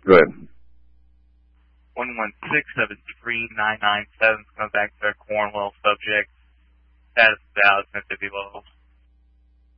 Go ahead. 116-73997 coming back to our Cornwall subject. Status of Mississippi levels.